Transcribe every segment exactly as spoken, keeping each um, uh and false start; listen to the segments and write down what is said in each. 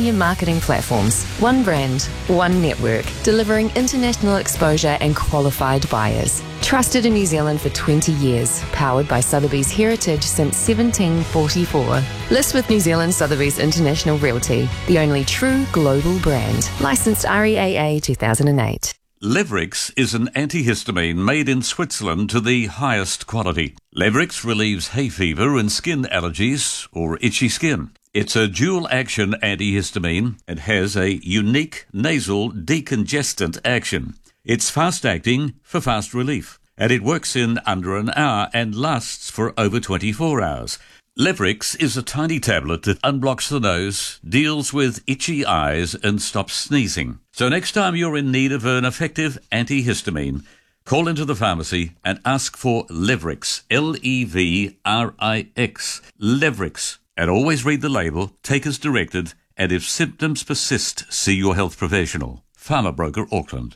premium marketing platforms. One brand, one network, delivering international exposure and qualified buyers. Trusted in New Zealand for twenty years, powered by Sotheby's heritage since seventeen forty-four. List with New Zealand Sotheby's International Realty, the only true global brand. Licensed R E A A two thousand eight. Levrix is an antihistamine made in Switzerland to the highest quality. Levrix relieves hay fever and skin allergies or itchy skin. It's a dual-action antihistamine and has a unique nasal decongestant action. It's fast-acting for fast relief, and it works in under an hour and lasts for over twenty-four hours. Levrix is a tiny tablet that unblocks the nose, deals with itchy eyes and stops sneezing. So next time you're in need of an effective antihistamine, call into the pharmacy and ask for Levrix, L E V R I X, Levrix. And always read the label, take as directed, and if symptoms persist, see your health professional. Farmer Broker Auckland.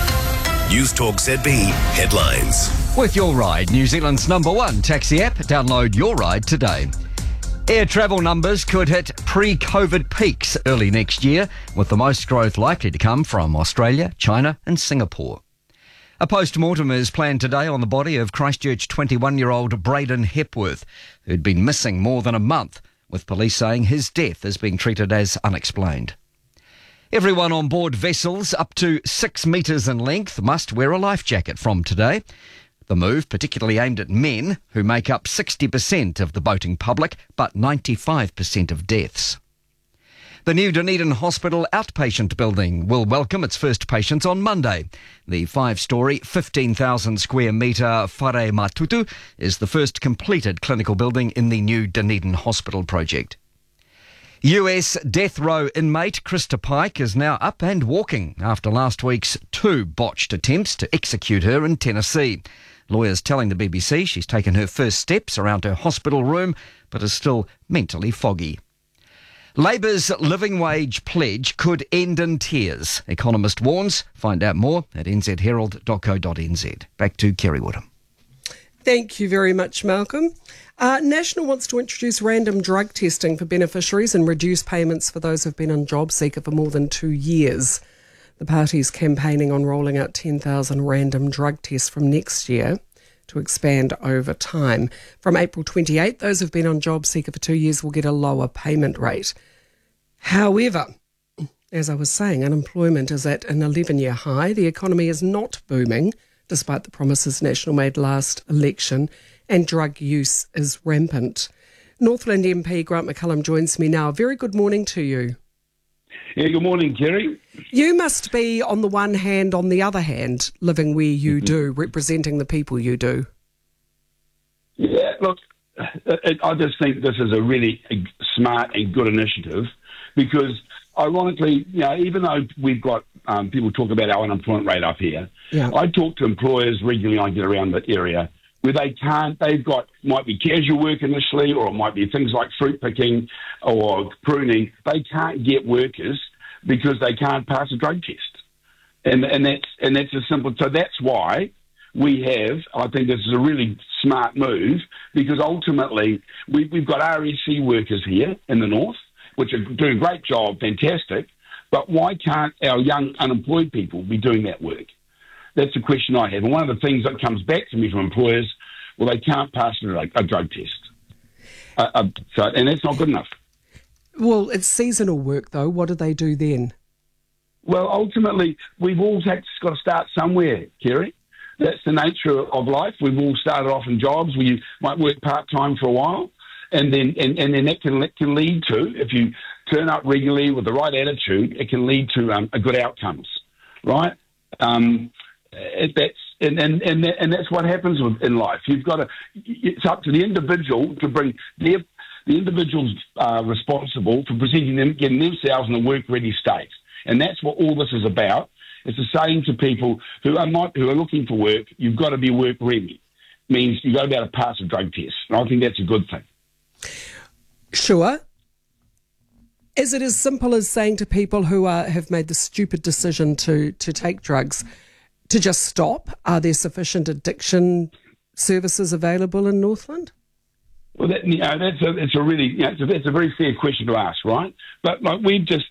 News Talk Z B headlines. With Your Ride, New Zealand's number one taxi app. Download Your Ride today. Air travel numbers could hit pre-COVID peaks early next year, with the most growth likely to come from Australia, China and Singapore. A post-mortem is planned today on the body of Christchurch twenty-one-year-old Braden Hepworth, who'd been missing more than a month, with police saying his death is being treated as unexplained. Everyone on board vessels up to six metres in length must wear a life jacket from today. The move particularly aimed at men, who make up sixty percent of the boating public, but ninety-five percent of deaths. The new Dunedin Hospital outpatient building will welcome its first patients on Monday. The five-storey, fifteen thousand square metre Whare Matutu is the first completed clinical building in the new Dunedin Hospital project. U S death row inmate Krista Pike is now up and walking after last week's two botched attempts to execute her in Tennessee. Lawyers telling the B B C she's taken her first steps around her hospital room, but is still mentally foggy. Labour's living wage pledge could end in tears, economist warns. Find out more at n z herald dot co dot n z. Back to Kerry Woodham. Thank you very much, Malcolm. Uh, National wants to introduce random drug testing for beneficiaries and reduce payments for those who've been on JobSeeker for more than two years. The party's campaigning on rolling out ten thousand random drug tests from next year to expand over time. From April twenty-eighth, those who've been on JobSeeker for two years will get a lower payment rate. However, as I was saying, unemployment is at an eleven-year high. The economy is not booming, despite the promises National made last election, and drug use is rampant. Northland M P Grant McCullum joins me now. Very good morning to you. Yeah, good morning, Kerry. You must be, on the one hand, on the other hand, living where you mm-hmm. do, representing the people you do. Yeah, look, I just think this is a really smart and good initiative because, ironically, you know, even though we've got um, people talk about our unemployment rate up here, yeah. I talk to employers regularly. I get around the area where they can't, they've got, might be casual work initially, or it might be things like fruit picking or pruning. They can't get workers because they can't pass a drug test. And and that's and that's as simple. So that's why we have, I think this is a really smart move, because ultimately we, we've got R S C workers here in the north, which are doing a great job, fantastic, but why can't our young unemployed people be doing that work? That's the question I have. And one of the things that comes back to me from employers, well, they can't pass a, a drug test. Uh, uh, so, and that's not good enough. Well, it's seasonal work, though. What do they do then? Well, ultimately, we've all had, got to start somewhere, Kerry. That's the nature of life. We've all started off in jobs where you might work part-time for a while, and then and, and then that can, that can lead to, if you turn up regularly with the right attitude, it can lead to um, a good outcomes, right? Um, It, that's and and and, that, and that's what happens with, in life. You've got to. It's up to the individual to bring their the individuals uh, responsible for presenting them, getting themselves in a work-ready state, and that's what all this is about. It's the saying to people who are not who are looking for work. You've got to be work-ready. Means you've got to be able to pass a drug test, and I think that's a good thing. Sure. Is it as simple as saying to people who are, have made the stupid decision to to take drugs, to just stop? Are there sufficient addiction services available in Northland? Well, that, you know, that's a, it's a really, you know, it's, a, it's a very fair question to ask, right? But like, we've just